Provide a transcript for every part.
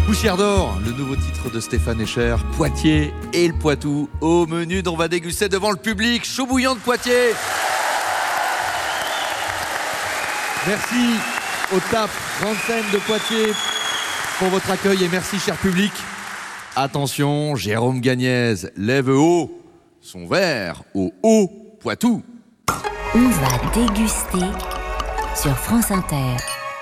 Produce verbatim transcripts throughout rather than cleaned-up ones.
Poussière d'or, le nouveau titre de Stéphane Escher, Poitiers et le Poitou. Au menu dont on va déguster devant le public, chaud bouillant de Poitiers. Merci au T A P, grande scène de Poitiers, pour votre accueil et merci cher public. Attention, Jérôme Gagnez lève haut son verre au haut Poitou. On va déguster sur France Inter.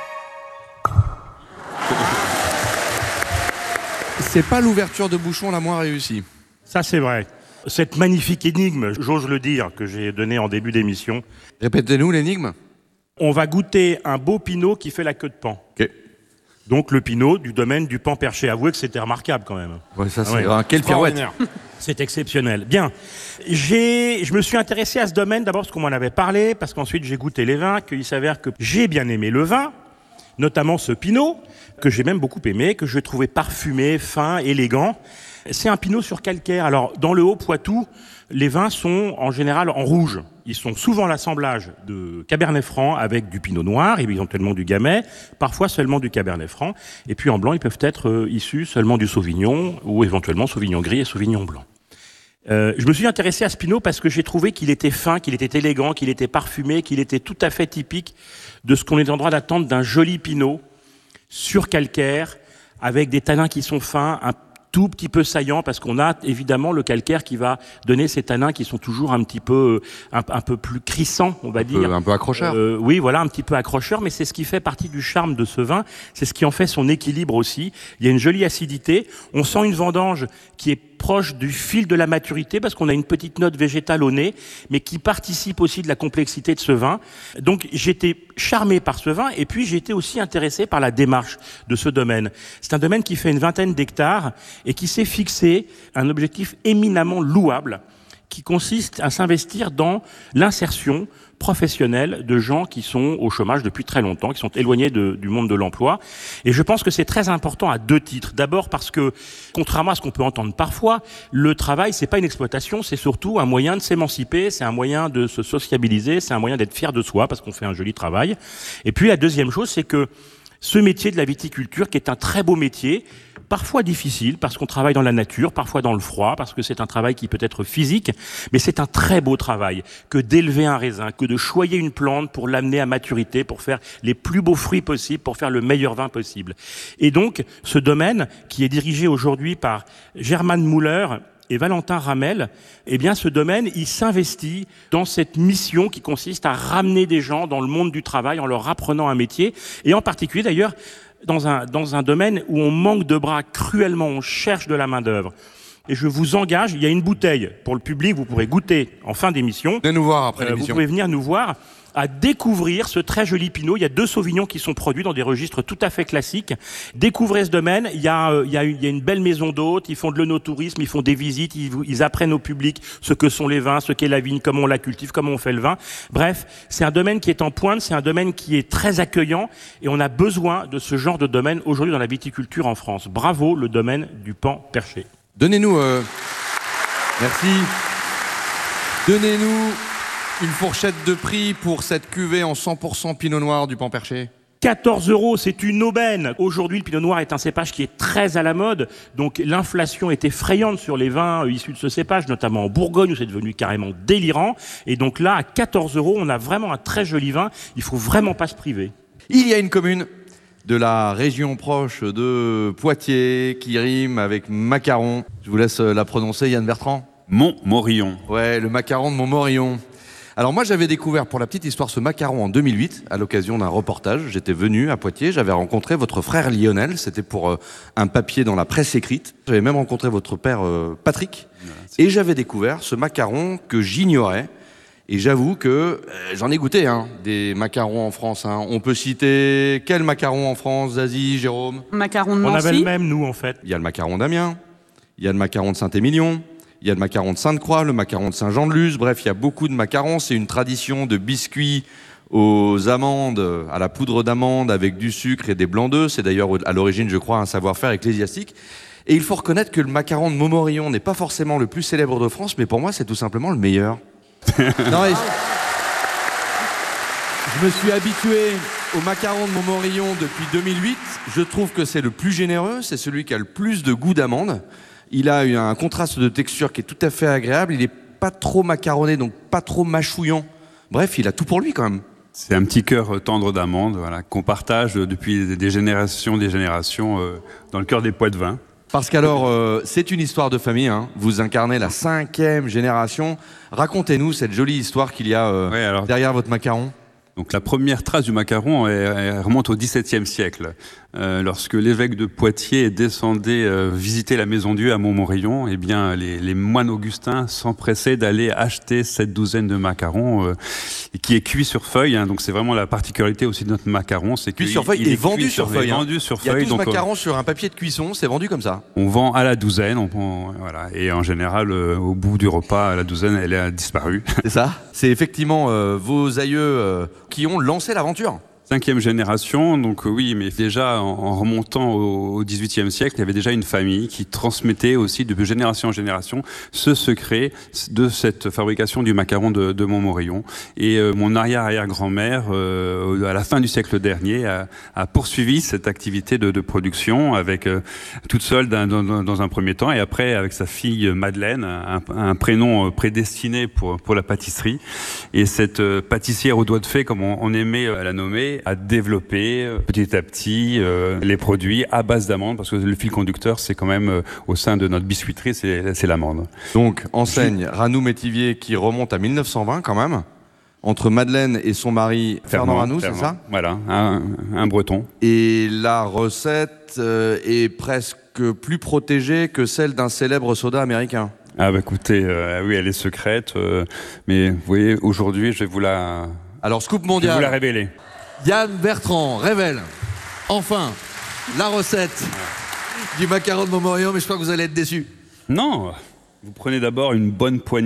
C'est pas l'ouverture de bouchon la moins réussie. Ça, c'est vrai. Cette magnifique énigme, j'ose le dire, que j'ai donnée en début d'émission. Répétez-nous l'énigme. On va goûter un beau pinot qui fait la queue de paon. Ok. Donc le pinot du domaine du Paon Perché. Avouez que c'était remarquable quand même. Ouais, ça c'est Ah ouais. un quelle pirouette. C'est exceptionnel. Bien. J'ai, je me suis intéressé à ce domaine d'abord parce qu'on m'en avait parlé, parce qu'ensuite j'ai goûté les vins, qu'il s'avère que j'ai bien aimé le vin, notamment ce pinot, que j'ai même beaucoup aimé, que je trouvais parfumé, fin, élégant. C'est un pinot sur calcaire. Alors, dans le Haut-Poitou, les vins sont en général en rouge. Ils sont souvent l'assemblage de Cabernet Franc avec du Pinot Noir, et éventuellement du Gamay, parfois seulement du Cabernet Franc. Et puis en blanc, ils peuvent être euh, issus seulement du Sauvignon, ou éventuellement Sauvignon Gris et Sauvignon Blanc. Euh, je me suis intéressé à ce pinot parce que j'ai trouvé qu'il était fin, qu'il était élégant, qu'il était parfumé, qu'il était tout à fait typique de ce qu'on est en droit d'attendre d'un joli pinot sur calcaire, avec des tanins qui sont fins, un tout petit peu saillants, parce qu'on a évidemment le calcaire qui va donner ces tanins qui sont toujours un petit peu, un, un peu plus crissants, on va un dire. Peu, un peu accrocheur. Euh, oui, voilà, un petit peu accrocheur, mais c'est ce qui fait partie du charme de ce vin. C'est ce qui en fait son équilibre aussi. Il y a une jolie acidité. On sent une vendange qui est proche du fil de la maturité, parce qu'on a une petite note végétale au nez, mais qui participe aussi de la complexité de ce vin. Donc j'étais charmé par ce vin, et puis j'étais aussi intéressé par la démarche de ce domaine. C'est un domaine qui fait une vingtaine d'hectares, et qui s'est fixé un objectif éminemment louable, qui consiste à s'investir dans l'insertion professionnelle de gens qui sont au chômage depuis très longtemps, qui sont éloignés de, du monde de l'emploi. Et je pense que c'est très important à deux titres. D'abord parce que, contrairement à ce qu'on peut entendre parfois, le travail, c'est pas une exploitation, c'est surtout un moyen de s'émanciper, c'est un moyen de se sociabiliser, c'est un moyen d'être fier de soi parce qu'on fait un joli travail. Et puis la deuxième chose, c'est que ce métier de la viticulture, qui est un très beau métier, parfois difficile, parce qu'on travaille dans la nature, parfois dans le froid, parce que c'est un travail qui peut être physique, mais c'est un très beau travail que d'élever un raisin, que de choyer une plante pour l'amener à maturité, pour faire les plus beaux fruits possibles, pour faire le meilleur vin possible. Et donc, ce domaine, qui est dirigé aujourd'hui par Germane Müller et Valentin Ramel, eh bien, ce domaine, il s'investit dans cette mission qui consiste à ramener des gens dans le monde du travail en leur apprenant un métier, et en particulier d'ailleurs, dans un, dans un domaine où on manque de bras cruellement, on cherche de la main-d'œuvre. Et je vous engage, il y a une bouteille pour le public, vous pourrez goûter en fin d'émission. Venez nous voir après Euh, l'émission. vous pouvez venir nous voir, à découvrir ce très joli pinot. Il y a deux sauvignons qui sont produits dans des registres tout à fait classiques. Découvrez ce domaine. Il y a, euh, il y a, une, il y a une belle maison d'hôtes. Ils font de l'œnotourisme, ils font des visites, ils, ils apprennent au public ce que sont les vins, ce qu'est la vigne, comment on la cultive, comment on fait le vin. Bref, c'est un domaine qui est en pointe, c'est un domaine qui est très accueillant et on a besoin de ce genre de domaine aujourd'hui dans la viticulture en France. Bravo, le domaine du Paon Perché. Donnez-nous... Euh... Merci. Donnez-nous... une fourchette de prix pour cette cuvée en cent pour cent Pinot Noir du Paon Perché. quatorze euros, c'est une aubaine. Aujourd'hui, le Pinot Noir est un cépage qui est très à la mode, donc l'inflation est effrayante sur les vins issus de ce cépage, notamment en Bourgogne où c'est devenu carrément délirant. Et donc là, à quatorze euros, on a vraiment un très joli vin. Il faut vraiment pas se priver. Il y a une commune de la région proche de Poitiers qui rime avec macaron. Je vous laisse la prononcer, Yann Bertrand. Montmorillon. Ouais, le macaron de Montmorillon. Alors moi j'avais découvert pour la petite histoire ce macaron en deux mille huit à l'occasion d'un reportage. J'étais venu à Poitiers, j'avais rencontré votre frère Lionel, c'était pour euh, un papier dans la presse écrite. J'avais même rencontré votre père euh, Patrick et j'avais découvert ce macaron que j'ignorais. Et j'avoue que euh, j'en ai goûté hein, des macarons en France. Hein. On peut citer quel macaron en France, Zazie, Jérôme? Macaron de On Nancy. avait le même, nous, en fait. Il y a le macaron d'Amiens, il y a le macaron de Saint-Émilion, il y a le macaron de Sainte-Croix, le macaron de Saint-Jean-de-Luz. Bref, il y a beaucoup de macarons. C'est une tradition de biscuits aux amandes, à la poudre d'amande avec du sucre et des blancs d'œufs. C'est d'ailleurs à l'origine, je crois, un savoir-faire ecclésiastique. Et il faut reconnaître que le macaron de Montmorillon n'est pas forcément le plus célèbre de France, mais pour moi, c'est tout simplement le meilleur. Non, mais je... je me suis habitué au macaron de Montmorillon depuis deux mille huit. Je trouve que c'est le plus généreux, c'est celui qui a le plus de goût d'amande. Il a un contraste de texture qui est tout à fait agréable. Il n'est pas trop macaronné, donc pas trop mâchouillant. Bref, il a tout pour lui quand même. C'est un petit cœur tendre d'amande, voilà, qu'on partage depuis des générations, des générations, euh, dans le cœur des Poitevins. Parce qu'alors, euh, c'est une histoire de famille, hein. Vous incarnez la cinquième génération. Racontez-nous cette jolie histoire qu'il y a euh, Ouais, alors... derrière votre macaron. Donc la première trace du macaron elle, elle remonte au dix-septième siècle, euh, lorsque l'évêque de Poitiers descendait euh, visiter la Maison Dieu à Montmorillon. Eh bien, les, les moines augustins s'empressaient d'aller acheter cette douzaine de macarons, euh, qui est cuit sur feuille. Hein, donc c'est vraiment la particularité aussi de notre macaron, c'est cuit sur feuille il et est vendu sur feuille. Hein. Vendu sur il y a feuille. douze donc, macarons euh, sur un papier de cuisson, c'est vendu comme ça. On vend à la douzaine, on, on, voilà, et en général, euh, au bout du repas, à la douzaine, elle a disparu. C'est ça. C'est effectivement euh, vos aïeux euh, qui ont lancé l'aventure. Cinquième génération, donc oui, mais déjà en, en remontant au, au dix-huitième siècle, il y avait déjà une famille qui transmettait aussi de génération en génération ce secret de cette fabrication du macaron de, de Montmorillon. Et euh, mon arrière-arrière-grand-mère, euh, à la fin du siècle dernier, a, a poursuivi cette activité de, de production avec euh, toute seule dans, dans, dans un premier temps, et après avec sa fille Madeleine, un, un prénom prédestiné pour, pour la pâtisserie. Et cette euh, pâtissière au doigt de fée, comme on, on aimait la nommer, à développer euh, petit à petit euh, les produits à base d'amande, parce que le fil conducteur, c'est quand même euh, au sein de notre biscuiterie, c'est, c'est l'amande. Donc, enseigne Ranou Métivier qui remonte à mille neuf cent vingt quand même, entre Madeleine et son mari Fernand, Fernand Ranou, Fernand. C'est ça ? Voilà, un, un breton. Et la recette euh, est presque plus protégée que celle d'un célèbre soda américain. Ah bah écoutez, euh, oui, elle est secrète, euh, mais vous voyez, aujourd'hui, je vais vous la... Alors, scoop mondial. Je vais vous la révéler. Yann Bertrand révèle enfin la recette du macaron de Montmorillon, mais je crois que vous allez être déçus. Non, vous prenez d'abord une bonne poignée